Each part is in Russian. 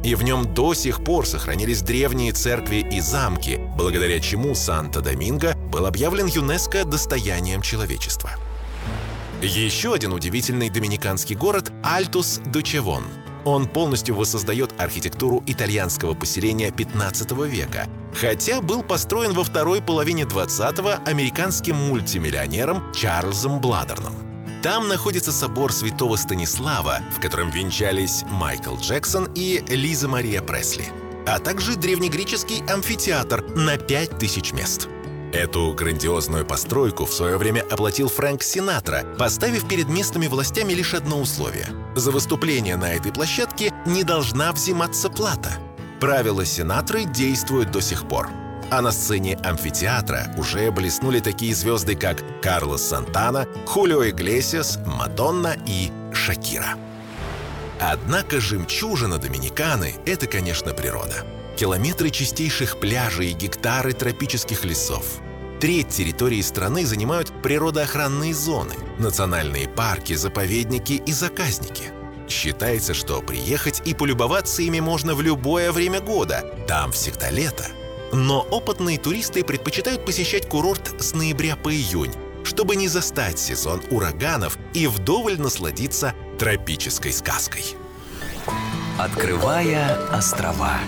И в нем до сих пор сохранились древние церкви и замки, благодаря чему Санто-Доминго был объявлен ЮНЕСКО достоянием человечества. Еще один удивительный доминиканский город – Альтус-де-Чавон. Он полностью воссоздает архитектуру итальянского поселения 15 века, хотя был построен во второй половине 20-го американским мультимиллионером Чарльзом Бладерном. Там находится собор Святого Станислава, в котором венчались Майкл Джексон и Лиза Мария Пресли, а также древнегреческий амфитеатр на 5000 мест. Эту грандиозную постройку в свое время оплатил Фрэнк Синатра, поставив перед местными властями лишь одно условие. За выступление на этой площадке не должна взиматься плата. Правила Синатры действуют до сих пор. А на сцене амфитеатра уже блеснули такие звезды, как Карлос Сантана, Хулио Иглесиас, Мадонна и Шакира. Однако жемчужина Доминиканы – это, конечно, природа. Километры чистейших пляжей и гектары тропических лесов. Треть территории страны занимают природоохранные зоны, национальные парки, заповедники и заказники. Считается, что приехать и полюбоваться ими можно в любое время года, там всегда лето. Но опытные туристы предпочитают посещать курорт с ноября по июнь, чтобы не застать сезон ураганов и вдоволь насладиться тропической сказкой. Открывая острова.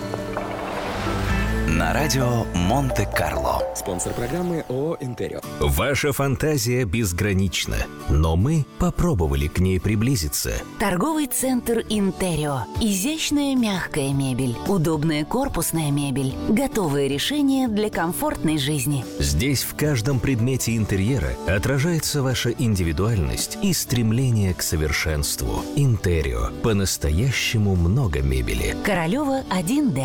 На радио Монте-Карло. Спонсор программы ООО «Интерио». Ваша фантазия безгранична, но мы попробовали к ней приблизиться. Торговый центр «Интерио». Изящная мягкая мебель, удобная корпусная мебель, готовые решения для комфортной жизни. Здесь в каждом предмете интерьера отражается ваша индивидуальность и стремление к совершенству. «Интерио». По-настоящему много мебели. Королева 1Д.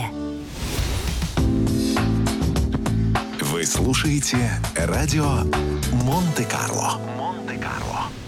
Вы слушаете радио Монте-Карло. Монте-Карло.